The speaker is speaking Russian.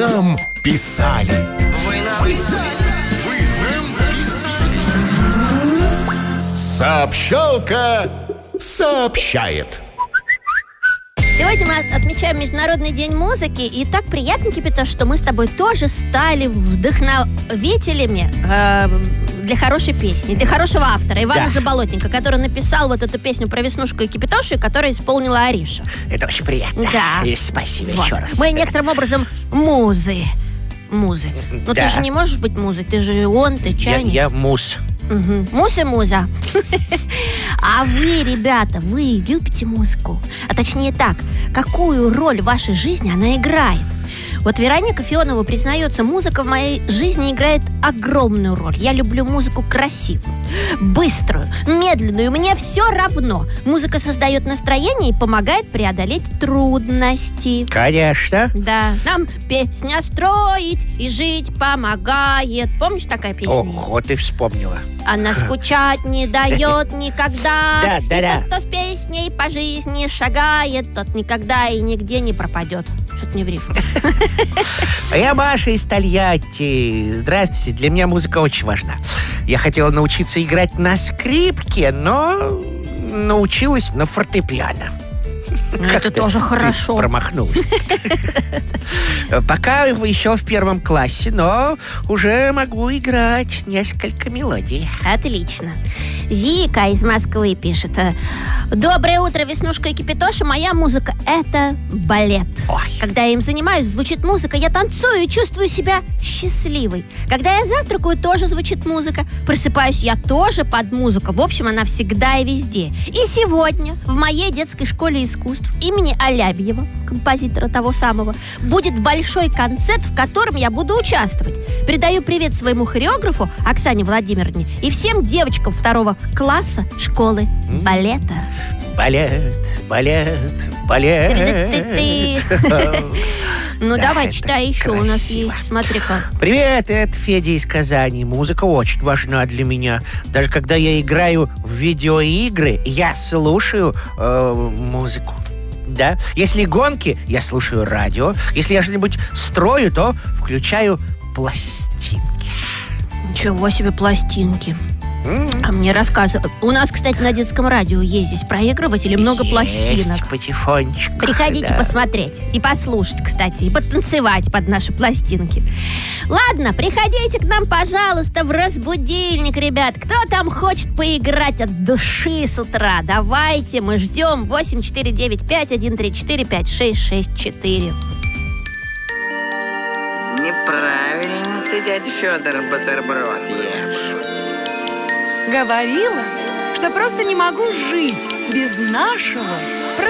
нам писали. Сообщалка сообщает. Сегодня мы отмечаем Международный день музыки. И так приятно, Кипятош, что мы с тобой тоже стали вдохновителями для хорошей песни, для хорошего автора Ивана Заболотника, который написал вот эту песню про Веснушку и Кипятошу, которую исполнила Ариша. Это очень приятно. Да. И спасибо Вот. еще раз. Мы некоторым образом музы. Но Да. ты же не можешь быть музой, ты же ты чайник. Я мус. Угу. Мус и муза. А вы, ребята, вы любите музыку? А точнее так, какую роль в вашей жизни она играет? Вот Вероника Фионова признается, музыка в моей жизни играет огромную роль. Я люблю музыку красивую, быструю, медленную. Мне все равно. Музыка создает настроение и помогает преодолеть трудности. Конечно. Да, нам песня строить и жить помогает. Помнишь, такая песня? Ого, ты вспомнила. Она скучать не дает никогда. Да. И тот, кто с песней по жизни шагает, тот никогда и нигде не пропадет. Что-то не в рифму. А я Маша из Тольятти. Здравствуйте, для меня музыка очень важна. Я хотела научиться играть на скрипке, но научилась на фортепиано. Это тоже хорошо. Промахнулась. Пока еще в 1 классе, но уже могу играть несколько мелодий. Отлично. Вика из Москвы пишет: доброе утро, Веснушка и Кипятоша. Моя музыка – это балет. Ой. Когда я им занимаюсь, звучит музыка, я танцую и чувствую себя счастливой. Когда я завтракаю, тоже звучит музыка. Просыпаюсь я тоже под музыку. В общем, она всегда и везде. И сегодня в моей детской школе искусств имени Алябьева, композитора того самого, будет большой концерт, в котором я буду участвовать. Передаю привет своему хореографу Оксане Владимировне и всем девочкам 2 класса школы балета. Балет. Ну, Да, давай, это читай еще, у нас красиво. есть, смотри-ка. Привет, это Федя из Казани. Музыка очень важна для меня. Даже когда я играю в видеоигры, я слушаю музыку. Да? Если гонки, я слушаю радио. Если я что-нибудь строю, то включаю пластинки. Ничего себе пластинки. А мне рассказывают. У нас, кстати, на детском радио есть здесь проигрыватель и много пластинок. Есть потихонечку. Приходите да. посмотреть и послушать, кстати, и потанцевать под наши пластинки. Ладно, приходите к нам, пожалуйста, в разбудильник, ребят. Кто там хочет поиграть от души с утра? Давайте, мы ждем. 8495-134-5664. Неправильно ты, дядя Федор, бутерброд ешь. Говорила, что просто не могу жить без нашего